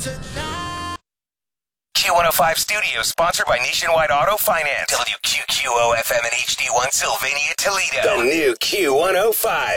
Q105 Studios, sponsored by Nationwide Auto Finance. WQQO FM and HD1 Sylvania, Toledo. The new Q105.